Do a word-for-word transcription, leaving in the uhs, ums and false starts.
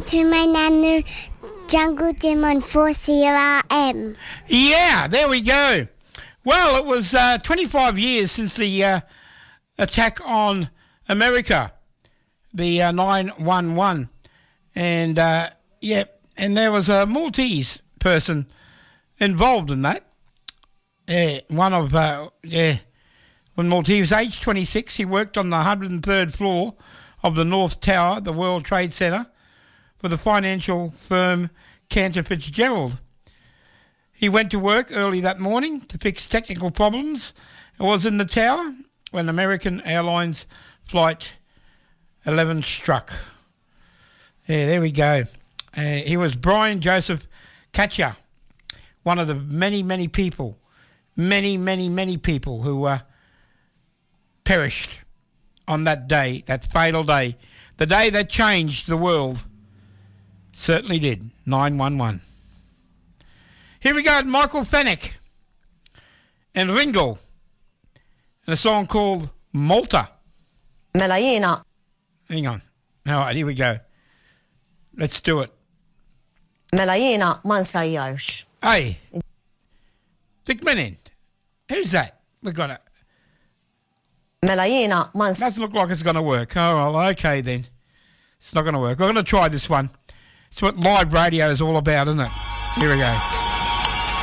to my nanu Jungle Gym on four C R M. Yeah, there we go. Well, it was uh, twenty-five years since the uh, attack on America, the uh, nine one one. And, uh, yeah, and there was a Maltese person involved in that. Yeah, one of, uh, yeah, when Maltese was aged twenty-six, he worked on the one hundred third floor of the North Tower, the World Trade Center, for the financial firm Cantor Fitzgerald. He went to work early that morning to fix technical problems and was in the tower when American Airlines Flight eleven struck. Yeah, there we go. Uh, he was Brian Joseph Katcher, one of the many, many people, many, many, many people who uh, perished on that day, that fatal day, the day that changed the world. Certainly did. nine one one. Here we go, Michael Fennick and Ringo, and a song called Malta. Melayina. Hang on. All right, here we go. Let's do it. Melayina ma nsajjarx. Hey, Dick Menin. Who's that? We've got it. Melayina ma nsajjarx. Doesn't look like it's going to work. Oh, well, okay then. It's not going to work. We're going to try this one. It's what live radio is all about, isn't it? Here we go.